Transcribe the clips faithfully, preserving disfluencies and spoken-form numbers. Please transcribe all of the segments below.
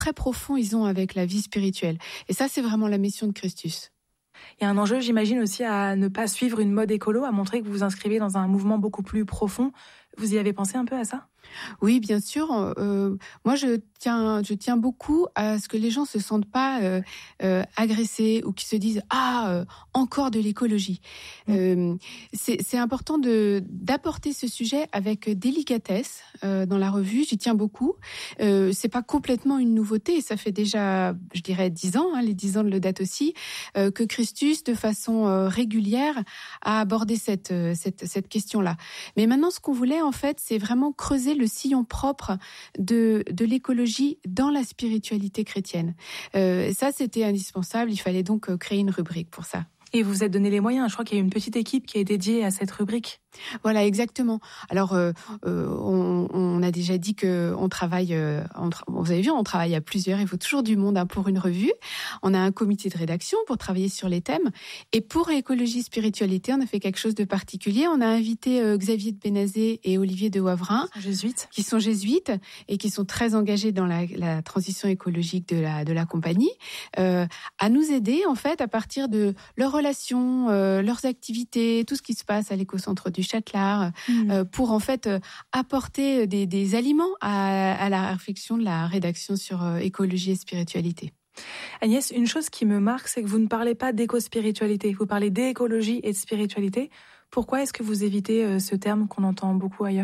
très profond ils ont avec la vie spirituelle. Et ça, c'est vraiment la mission de Christus. Il y a un enjeu, j'imagine, aussi à ne pas suivre une mode écolo, à montrer que vous vous inscrivez dans un mouvement beaucoup plus profond. Vous y avez pensé un peu à ça ? Oui, bien sûr. Euh, moi, je tiens, je tiens beaucoup à ce que les gens se sentent pas euh, euh, agressés ou qu'ils se disent ah euh, encore de l'écologie. Mmh. Euh, c'est, c'est important de d'apporter ce sujet avec délicatesse euh, dans la revue. J'y tiens beaucoup. Euh, c'est pas complètement une nouveauté. Ça fait déjà, je dirais, dix ans, hein, les dix ans de Laudato Si, euh, que Christus, de façon euh, régulière, a abordé cette cette cette question-là. Mais maintenant, ce qu'on voulait en fait, c'est vraiment creuser le sillon propre de, de l'écologie dans la spiritualité chrétienne. Euh, ça, c'était indispensable. Il fallait donc créer une rubrique pour ça. Et vous vous êtes donné les moyens. Je crois qu'il y a une petite équipe qui est dédiée à cette rubrique. Voilà, exactement. Alors, euh, euh, on, on a déjà dit que on travaille. Euh, on tra- vous avez vu, on travaille à plusieurs. Il faut toujours du monde hein, pour une revue. On a un comité de rédaction pour travailler sur les thèmes. Et pour écologie spiritualité, on a fait quelque chose de particulier. On a invité euh, Xavier de Bénazet et Olivier de Wavrin, jésuites, qui sont jésuites et qui sont très engagés dans la, la transition écologique de la de la compagnie, euh, à nous aider en fait à partir de leurs relations, euh, leurs activités, tout ce qui se passe à l'écocentre du Châtelard, mmh. euh, pour en fait euh, apporter des, des aliments à, à la réflexion de la rédaction sur euh, écologie et spiritualité. Agnès, une chose qui me marque, c'est que vous ne parlez pas d'éco-spiritualité, vous parlez d'écologie et de spiritualité. Pourquoi est-ce que vous évitez euh, ce terme qu'on entend beaucoup ailleurs ?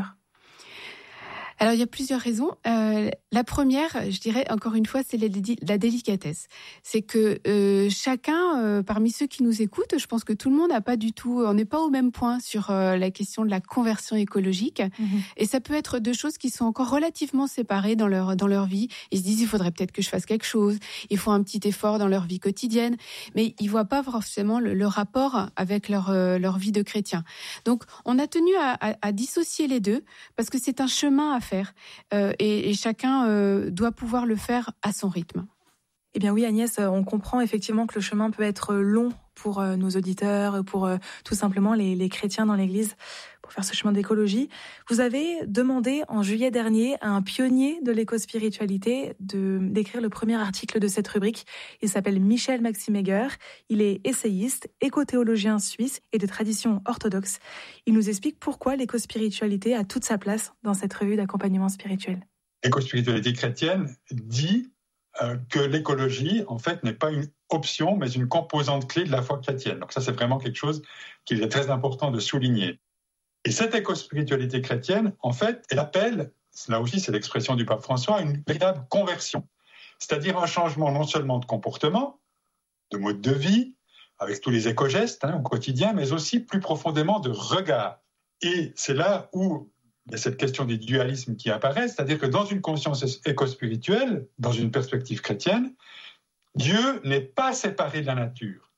Alors, il y a plusieurs raisons. Euh, la première, je dirais encore une fois, c'est la, la délicatesse. C'est que euh, chacun, euh, parmi ceux qui nous écoutent, je pense que tout le monde n'a pas du tout, on n'est pas au même point sur euh, la question de la conversion écologique. Mmh. Et ça peut être deux choses qui sont encore relativement séparées dans leur dans leur vie. Ils se disent, il faudrait peut-être que je fasse quelque chose. Ils font un petit effort dans leur vie quotidienne, mais ils voient pas forcément le, le rapport avec leur euh, leur vie de chrétien. Donc, on a tenu à, à, à dissocier les deux parce que c'est un chemin à faire euh, et, et chacun euh, doit pouvoir le faire à son rythme. Eh bien oui Agnès, on comprend effectivement que le chemin peut être long pour euh, nos auditeurs, pour euh, tout simplement les, les chrétiens dans l'Église, pour faire ce chemin d'écologie. Vous avez demandé en juillet dernier à un pionnier de l'éco-spiritualité de, d'écrire le premier article de cette rubrique. Il s'appelle Michel Maximegger. Il est essayiste, éco-théologien suisse et de tradition orthodoxe. Il nous explique pourquoi l'éco-spiritualité a toute sa place dans cette revue d'accompagnement spirituel. L'éco-spiritualité chrétienne dit euh, que l'écologie, en fait, n'est pas une option, mais une composante clé de la foi chrétienne. Donc ça, c'est vraiment quelque chose qu'il est très important de souligner. Et cette éco-spiritualité chrétienne, en fait, elle appelle, là aussi c'est l'expression du pape François, une véritable conversion. C'est-à-dire un changement non seulement de comportement, de mode de vie, avec tous les éco-gestes hein, au quotidien, mais aussi plus profondément de regard. Et c'est là où il y a cette question des dualismes qui apparaissent, c'est-à-dire que dans une conscience éco-spirituelle, dans une perspective chrétienne, Dieu n'est pas séparé de la nature.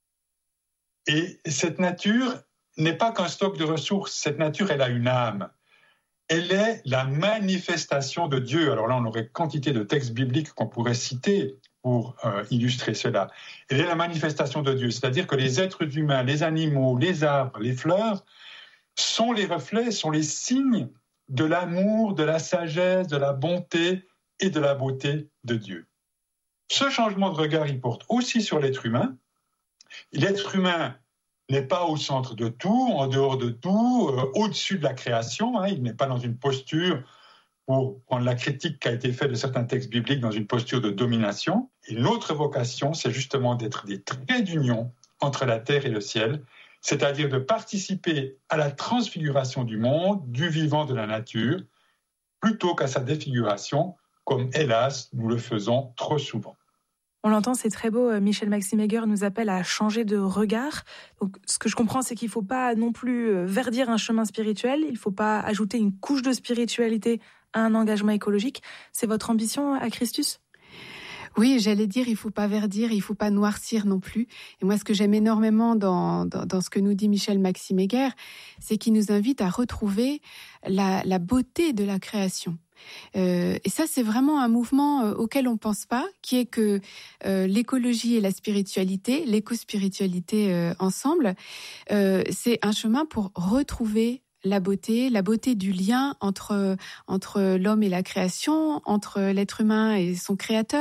Et cette nature n'est pas qu'un stock de ressources, cette nature, elle a une âme. Elle est la manifestation de Dieu. Alors là, on aurait quantité de textes bibliques qu'on pourrait citer pour euh, illustrer cela. Elle est la manifestation de Dieu, c'est-à-dire que les êtres humains, les animaux, les arbres, les fleurs, sont les reflets, sont les signes de l'amour, de la sagesse, de la bonté et de la beauté de Dieu. Ce changement de regard, il porte aussi sur l'être humain. L'être humain n'est pas au centre de tout, en dehors de tout, euh, au-dessus de la création. Hein, il n'est pas dans une posture, pour prendre la critique qui a été faite de certains textes bibliques, dans une posture de domination. Et notre vocation, c'est justement d'être des traits d'union entre la terre et le ciel, c'est-à-dire de participer à la transfiguration du monde, du vivant, de la nature, plutôt qu'à sa défiguration, comme hélas, nous le faisons trop souvent. On l'entend, c'est très beau. Michel Maximegger nous appelle à changer de regard. Donc, ce que je comprends, c'est qu'il ne faut pas non plus verdir un chemin spirituel. Il ne faut pas ajouter une couche de spiritualité à un engagement écologique. C'est votre ambition à Christus ? Oui, j'allais dire, il faut pas verdir, il faut pas noircir non plus. Et moi, ce que j'aime énormément dans, dans, dans ce que nous dit Michel Maximegger, c'est qu'il nous invite à retrouver la, la beauté de la création. Euh, et ça, c'est vraiment un mouvement euh, auquel on pense pas, qui est que euh, l'écologie et la spiritualité, l'éco-spiritualité euh, ensemble, euh, c'est un chemin pour retrouver la beauté, la beauté du lien entre, entre l'homme et la création, entre l'être humain et son créateur.